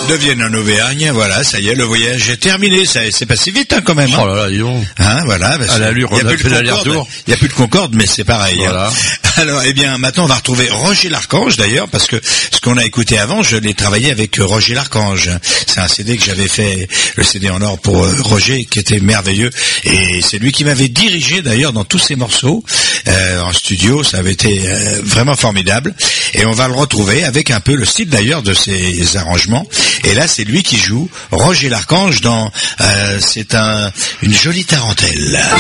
de Vienne en Auvergne, voilà, ça y est, le voyage est terminé, c'est passé vite quand même. Oh là là, dis donc. Voilà, à l'allure, on a fait l'aller-retour. Il n'y a plus de Concorde, mais c'est pareil. Voilà. Alors, maintenant, on va retrouver Roger Larchange, d'ailleurs, parce que ce qu'on a écouté avant, je l'ai travaillé avec Roger Larchange. C'est un CD que j'avais fait, le CD en or pour Roger, qui était merveilleux. Et c'est lui qui m'avait dirigé, d'ailleurs, dans tous ces morceaux, en studio. Ça avait été vraiment formidable. Et on va le retrouver avec un peu le style, d'ailleurs, de ses arrangements. Et là, c'est lui qui joue Roger Larchange dans, c'est une jolie tarentelle.